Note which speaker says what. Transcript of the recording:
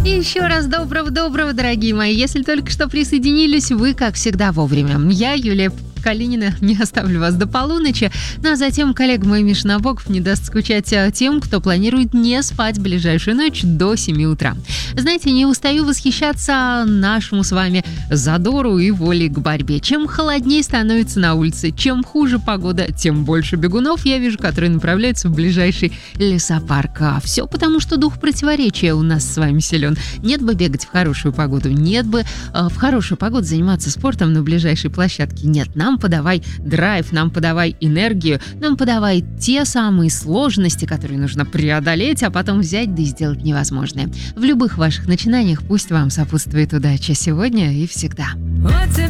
Speaker 1: И еще раз доброго-доброго, дорогие мои. Если только что присоединились, вы, как всегда, вовремя. Я, Юлия Калинина, не оставлю вас до полуночи, ну а затем коллега мой Миша Набоков не даст скучать тем, кто планирует не спать ближайшую ночь до 7 утра. Знаете, не устаю восхищаться нашему с вами задору и воле к борьбе. Чем холоднее становится на улице, чем хуже погода, тем больше бегунов я вижу, которые направляются в ближайший лесопарк. А все потому, что дух противоречия у нас с вами силен. Нет бы бегать в хорошую погоду, нет бы в хорошую погоду заниматься спортом на ближайшей площадке. Нет, нам подавай драйв, нам подавай энергию, нам подавай те самые сложности, которые нужно преодолеть, а потом взять да и сделать невозможное. В любых ваших начинаниях пусть вам сопутствует удача сегодня и всегда.
Speaker 2: Вот